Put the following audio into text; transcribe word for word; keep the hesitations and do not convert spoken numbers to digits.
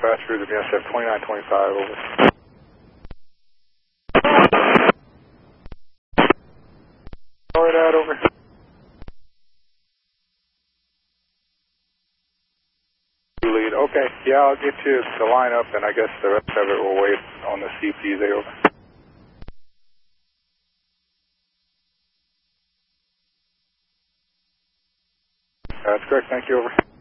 Fast Cruiser B S F twenty-nine twenty-five, over. All right, out, over. Lead, okay. Yeah, I'll get you the lineup, and I guess the rest of it will wait on the C P Z, over. That's correct, thank you, over.